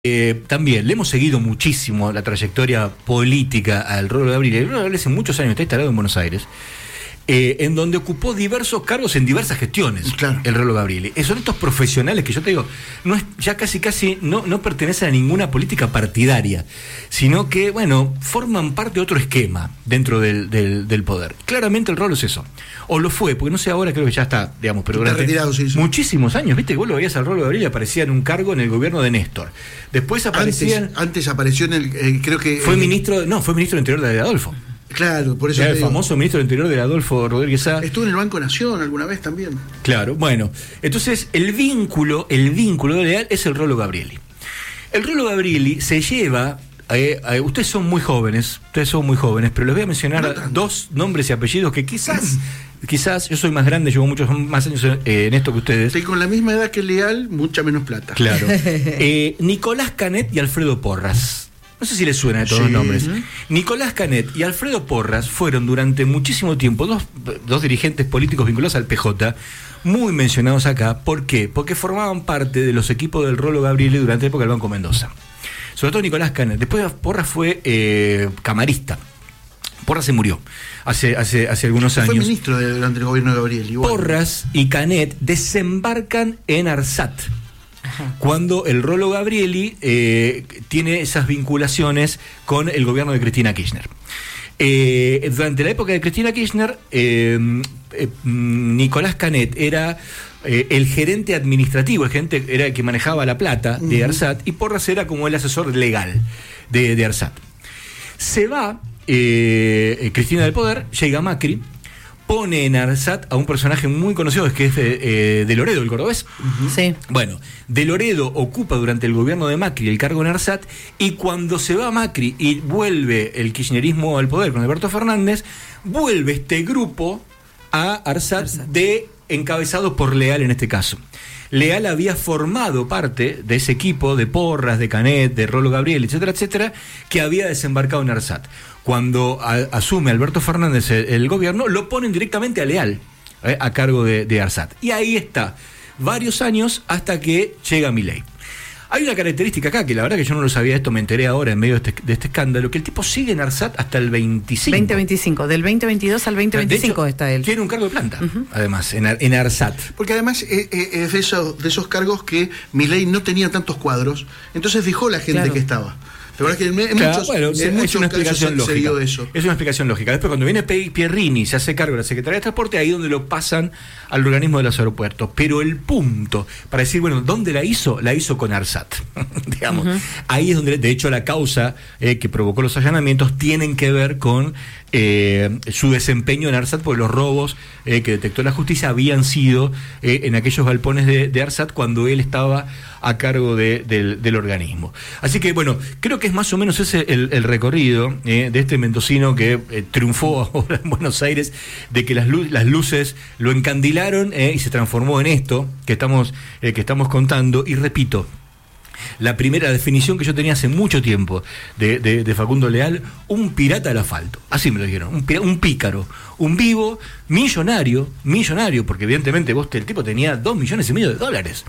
También le hemos seguido muchísimo la trayectoria política al Rolo Gabrieli. El Rolo Gabrieli hace muchos años está instalado en Buenos Aires, en donde ocupó diversos cargos en diversas gestiones. Claro. El Rolo Gabrieli. Son estos profesionales que yo te digo, no es, ya casi no pertenecen a ninguna política partidaria, sino que, bueno, forman parte de otro esquema dentro del poder. Claramente el Rolo es eso. O lo fue, porque no sé ahora, creo que ya está, digamos, pero está retirado, sí. Muchísimos años, viste que vos lo veías al Rolo Gabrieli, aparecía en un cargo en el gobierno de Néstor. Después aparecía. Antes apareció en el. Creo que. Fue ministro del Interior de Adolfo. Claro, por eso. Era el famoso ministro del Interior de Adolfo Rodríguez Sá. Estuvo en el Banco Nación alguna vez también. Claro, bueno. Entonces, el vínculo leal es el Rolo Gabrieli. El Rolo Gabrieli se lleva. Ustedes son muy jóvenes, pero les voy a mencionar dos nombres y apellidos que quizás yo soy más grande, llevo muchos más años en esto que ustedes. Estoy con la misma edad que Leal, mucha menos plata. Claro. Nicolás Canet y Alfredo Porras. No sé si les suena de todos los nombres. Nicolás Canet y Alfredo Porras fueron durante muchísimo tiempo dos dirigentes políticos vinculados al PJ, muy mencionados acá. ¿Por qué? Porque formaban parte de los equipos del Rolo Gabrieli durante la época del Banco Mendoza. Sobre todo Nicolás Canet. Después Porras fue camarista. Porras se murió hace algunos años. Fue ministro durante el gobierno de Gabrieli. Porras y Canet desembarcan en Arsat. Ajá. Cuando el Rolo Gabrieli tiene esas vinculaciones con el gobierno de Cristina Kirchner. Durante la época de Cristina Kirchner, Nicolás Canet era el gerente administrativo, era el que manejaba la plata de Arsat, y Porras era como el asesor legal de Arsat. Se va Cristina del poder, llega Macri, pone en Arsat a un personaje muy conocido, que es de Loredo, el cordobés. Sí. Bueno, de Loredo ocupa durante el gobierno de Macri el cargo en Arsat, y cuando se va Macri y vuelve el kirchnerismo al poder con Alberto Fernández, vuelve este grupo a Arsat encabezado por Leal en este caso. Leal había formado parte de ese equipo de Porras, de Canet, de Rolo Gabrieli, etcétera, etcétera, que había desembarcado en Arsat. Cuando asume Alberto Fernández el gobierno, lo ponen directamente a Leal, a cargo de Arsat. Y ahí está, varios años hasta que llega Milei. Hay una característica acá, que la verdad que yo no lo sabía, esto me enteré ahora en medio de este escándalo, que el tipo sigue en Arsat hasta el 25. 2025, del 2022 al 2025 de hecho, está él. Tiene un cargo de planta, además, en Arsat. Porque además es de esos cargos que Milei no tenía tantos cuadros, entonces dejó la gente que estaba. La verdad es que en muchos casos se dio eso. Es una explicación lógica. Después, cuando viene Pierrini y se hace cargo de la Secretaría de Transporte, ahí es donde lo pasan al organismo de los aeropuertos. Pero el punto, para decir, bueno, ¿dónde la hizo? La hizo con Arsat. Digamos. Ahí es donde, de hecho, la causa que provocó los allanamientos tienen que ver con su desempeño en Arsat, porque los robos que detectó la justicia habían sido en aquellos galpones de Arsat cuando él estaba a cargo del organismo. Así que, bueno, creo que es más o menos ese el recorrido de este mendocino que triunfó ahora en Buenos Aires, de que las luces lo encandilaron y se transformó en esto que estamos contando. Y repito, la primera definición que yo tenía hace mucho tiempo de Facundo Leal, un pirata del asfalto, así me lo dijeron, un pícaro, un vivo, millonario, porque evidentemente el tipo tenía $2,5 millones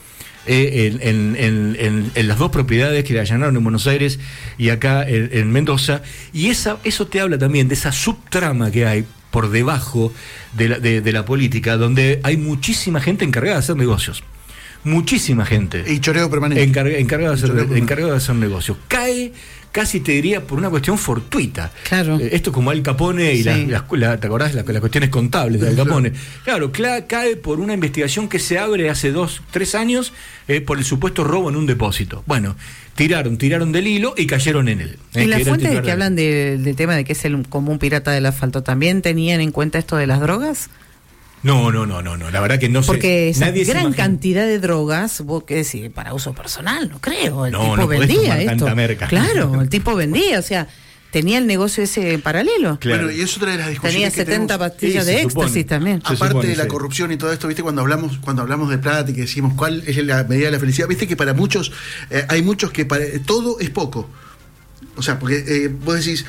en las dos propiedades que le allanaron en Buenos Aires y acá en Mendoza, y eso te habla también de esa subtrama que hay por debajo de la política, donde hay muchísima gente encargada de hacer negocios. Muchísima gente. Y choreo permanente. Encargado de hacer negocios. Cae, casi te diría, por una cuestión fortuita. Claro. Esto como Al Capone y ¿te acordás? Las cuestiones contables de Al Capone. Claro, cae por una investigación que se abre hace 2-3 años por el supuesto robo en un depósito. Bueno, tiraron del hilo y cayeron en él. ¿Y las fuentes que hablan del tema de que es como un pirata del asfalto también tenían en cuenta esto de las drogas? No, la verdad que no sé. Porque esa gran cantidad de drogas, vos qué decís, para uso personal, no creo. El tipo vendía esto. Claro, el tipo vendía, o sea, tenía el negocio ese en paralelo. Claro. Bueno, y es otra de las discusiones. Tenía 70 pastillas de éxtasis también. Aparte de la corrupción y todo esto, viste, cuando hablamos de plata y que decimos cuál es la medida de la felicidad, viste que para muchos, hay muchos que todo es poco. O sea, porque vos decís,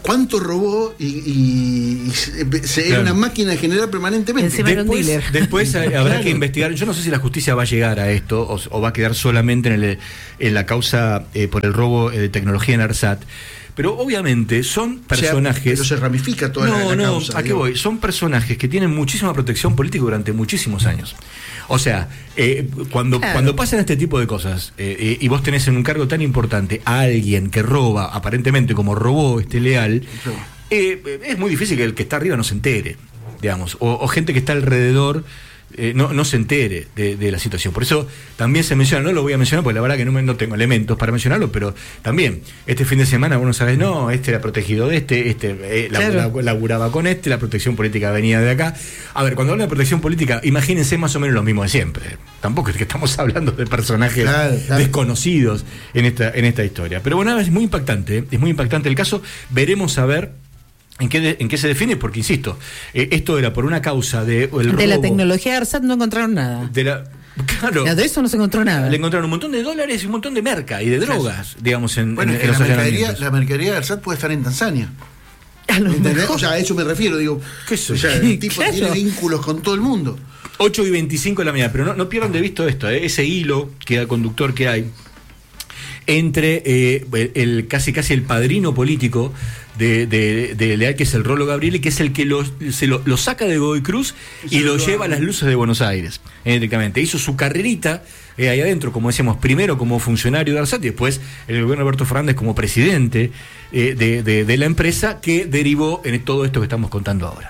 cuánto robó y era una máquina de generar permanentemente. Después habrá que investigar. Yo no sé si la justicia va a llegar a esto o va a quedar solamente en la causa por el robo de tecnología en ARSAT. Pero obviamente son personajes... Pero se ramifica toda la causa. ¿A qué voy? Son personajes que tienen muchísima protección política durante muchísimos años. O sea, cuando pasan este tipo de cosas y vos tenés en un cargo tan importante a alguien que roba, aparentemente como robó Leal, es muy difícil que el que está arriba no se entere, digamos, o gente que está alrededor no se entere de la situación. Por eso también se menciona, no lo voy a mencionar porque la verdad que no tengo elementos para mencionarlo, pero también este fin de semana uno sabe, era protegido de laburaba con la protección política venía de acá. A ver, cuando hablan de protección política, imagínense más o menos lo mismo de siempre. Tampoco es que estamos hablando de personajes desconocidos en esta historia. Pero bueno, es muy impactante el caso. Veremos a ver ¿en qué se define? Porque, insisto, esto era por una causa de robo. La tecnología de ARSAT no encontraron nada. Claro. De eso no se encontró nada. Le encontraron un montón de dólares y un montón de merca y de drogas, digamos, en los allanamientos. La mercadería de ARSAT puede estar en Tanzania. O sea, a eso me refiero, digo. ¿Qué es eso? O sea, el tipo tiene vínculos con todo el mundo. 8:25 de la mañana, pero no pierdan de vista esto, ese hilo conductor que hay entre casi el padrino político de Leal, que es el Rolo Gabrieli, que es el que lo saca de Godoy Cruz y lo lleva a las luces de Buenos Aires, directamente. Hizo su carrerita ahí adentro, como decíamos, primero como funcionario de ARSAT y después en el gobierno de Alberto Fernández como presidente de la empresa, que derivó en todo esto que estamos contando ahora.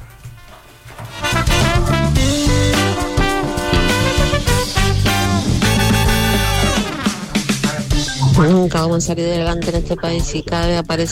Nunca vamos a salir adelante en este país y cada vez aparece